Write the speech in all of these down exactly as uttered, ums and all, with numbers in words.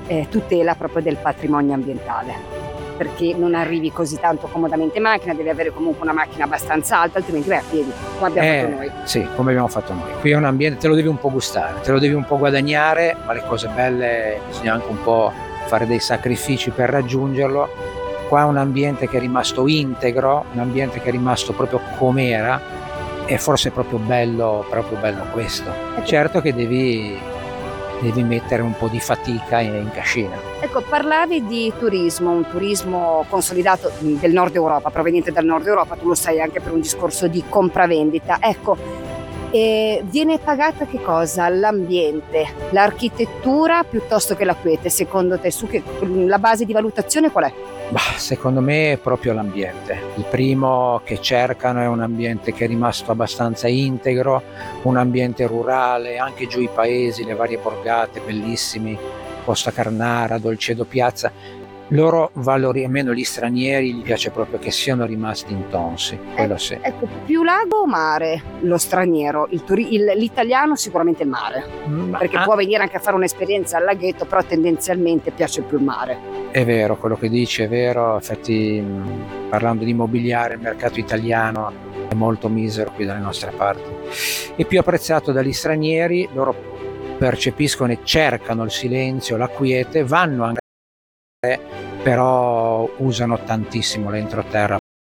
eh, tutela proprio del patrimonio ambientale, perché non arrivi così tanto comodamente in macchina, devi avere comunque una macchina abbastanza alta, altrimenti vai a piedi, come abbiamo Eh, fatto noi. Sì, come abbiamo fatto noi. Qui è un ambiente, te lo devi un po' gustare, te lo devi un po' guadagnare, ma le cose belle bisogna anche un po' fare dei sacrifici per raggiungerlo. Qua è un ambiente che è rimasto integro, un ambiente che è rimasto proprio com'era, e forse è proprio bello, proprio bello questo. Certo che devi, devi mettere un po' di fatica in, in cascina. Ecco, parlavi di turismo, un turismo consolidato del nord Europa, proveniente dal nord Europa, tu lo sai anche per un discorso di compravendita. Ecco, eh, viene pagata che cosa? L'ambiente, l'architettura piuttosto che la quiete? Secondo te, su che, la base di valutazione qual è? Bah, secondo me è proprio l'ambiente. Il primo che cercano è un ambiente che è rimasto abbastanza integro, un ambiente rurale, anche giù i paesi, le varie borgate bellissimi, Costa Carnara, Dolcedo Piazza. Loro valori, almeno gli stranieri, gli piace proprio che siano rimasti intonsi, quello sì. Ecco, più lago o mare lo straniero? Il turi- il- l'italiano sicuramente il mare, Ma perché ah, può venire anche a fare un'esperienza al laghetto, però tendenzialmente piace più il mare. È vero, quello che dici è vero, infatti mh, parlando di immobiliare, il mercato italiano è molto misero qui dalle nostre parti. È più apprezzato dagli stranieri, loro percepiscono e cercano il silenzio, la quiete, vanno anche, però usano tantissimo l'entroterra.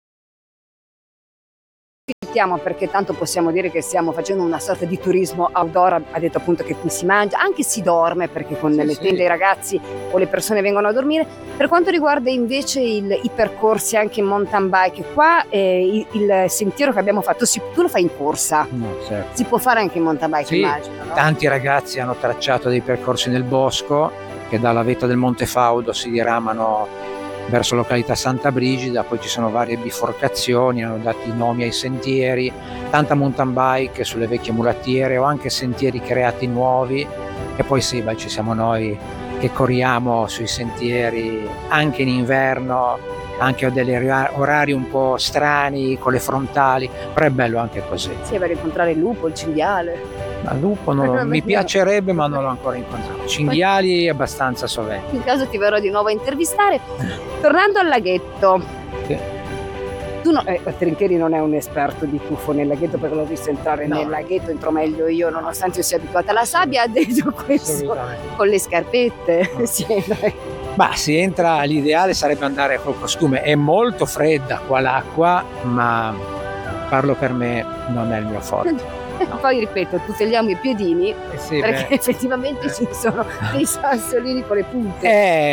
Approfittiamo perché tanto possiamo dire che stiamo facendo una sorta di turismo outdoor, ha detto appunto che qui si mangia, anche si dorme perché con Sì, le sì. tende i ragazzi o le persone vengono a dormire. Per quanto riguarda invece il- i percorsi anche in mountain bike, qua eh, il, il sentiero che abbiamo fatto, si- tu lo fai in corsa, No, certo. si può fare anche in mountain bike, Sì, immagino, no? tanti ragazzi hanno tracciato dei percorsi nel bosco che dalla vetta del Monte Faudo si diramano verso località Santa Brigida, poi ci sono varie biforcazioni, hanno dato i nomi ai sentieri, tanta mountain bike sulle vecchie mulattiere o anche sentieri creati nuovi, e poi sì, beh, ci siamo noi che corriamo sui sentieri anche in inverno, anche a degli orari un po' strani con le frontali, però è bello anche così. Sì, per incontrare il lupo, il cinghiale. Ma lupo non lo- mi piacerebbe, ma non l'ho ancora incontrato. Cinghiali abbastanza sovente. In caso ti verrò di nuovo a intervistare. Tornando al laghetto, Sì. tu no, eh, Trincheri non è un esperto di tuffo nel laghetto perché l'ho visto entrare No. nel laghetto, entro meglio io nonostante io sia abituata alla sabbia, ha detto questo Assolutamente. con le scarpette. No. Sì, dai. Ma si entra, l'ideale sarebbe andare col costume. È molto fredda qua l'acqua, ma parlo per me, non è il mio forte. No. Poi ripeto, tuteliamo i piedini Eh sì, perché beh, effettivamente Eh. ci sono dei sassolini con le punte.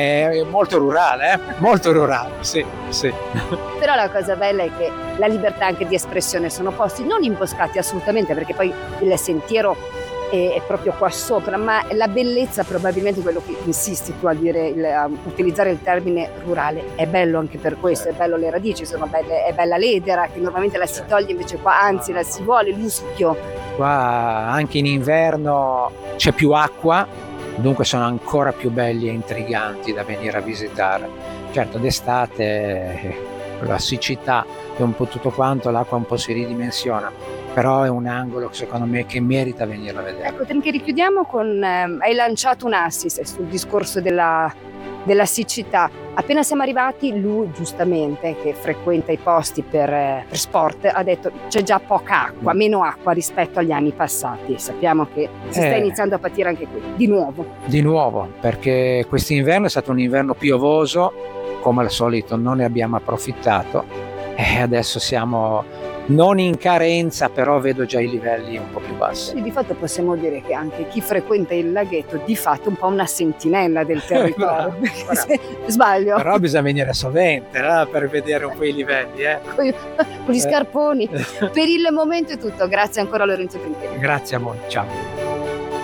è molto rurale, eh? Molto rurale, sì, sì. Però la cosa bella è che la libertà anche di espressione sono posti non imboscati assolutamente, perché poi il sentiero è, è proprio qua sopra, ma la bellezza, probabilmente quello che insisti tu a dire, il, a utilizzare il termine rurale, è bello anche per questo, è bello le radici, sono belle, è bella l'edera che normalmente la si toglie, invece qua anzi la si vuole, l'uschio. Qua anche in inverno c'è più acqua, dunque sono ancora più belli e intriganti da venire a visitare. Certo, d'estate eh, la siccità e un po' tutto quanto, l'acqua un po' si ridimensiona, però è un angolo secondo me che merita venire a vedere. Ecco, Trincheri, chiudiamo con, ehm, hai lanciato un assist sul discorso della, della siccità. Appena siamo arrivati, lui giustamente, che frequenta i posti per, eh, per sport, ha detto c'è già poca acqua, meno acqua rispetto agli anni passati. Sappiamo che si sta Eh. iniziando a patire anche qui, di nuovo. Di nuovo, perché quest'inverno è stato un inverno piovoso, come al solito non ne abbiamo approfittato e adesso siamo non in carenza, però vedo già i livelli un po' più bassi. Quindi di fatto possiamo dire che anche chi frequenta il laghetto di fatto è un po' una sentinella del territorio. Bravo, perché bravo. se- sbaglio? Però bisogna venire sovente no? Per vedere un po' i livelli. Eh. Con con gli Eh. scarponi. Per il momento è tutto, grazie ancora a Lorenzo Trincheri. Grazie a voi, ciao.